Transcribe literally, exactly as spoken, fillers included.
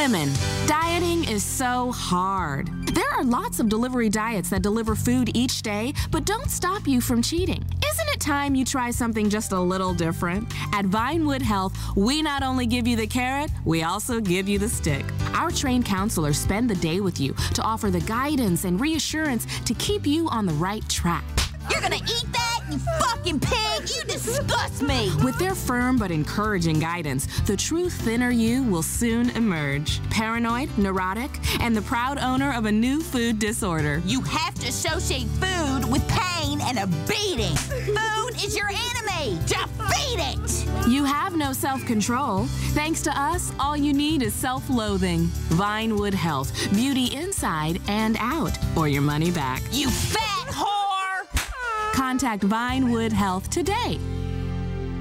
Women, dieting is so hard. There are lots of delivery diets that deliver food each day, but don't stop you from cheating. Isn't it time you try something just a little different? At Vinewood Health, we not only give you the carrot, we also give you the stick. Our trained counselors spend the day with you to offer the guidance and reassurance to keep you on the right track. You're gonna eat that, you fucking pig! You disgust me! With their firm but encouraging guidance, the true thinner you will soon emerge. Paranoid, neurotic, and the proud owner of a new food disorder. You have to associate food with pain and a beating. Food is your enemy. Defeat it! You have no self-control. Thanks to us, all you need is self-loathing. Vinewood Health, beauty inside and out, or your money back. You fat whore! Contact Vinewood Health today.